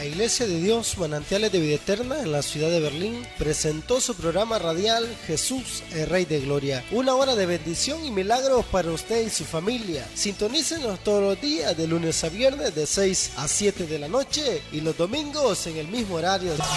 La Iglesia de Dios Manantiales de Vida Eterna en la ciudad de Berlín presentó su programa radial Jesús, el Rey de Gloria. Una hora de bendición y milagros para usted y su familia. Sintonícenos todos los días de lunes a viernes de 6 a 7 de la noche y los domingos en el mismo horario.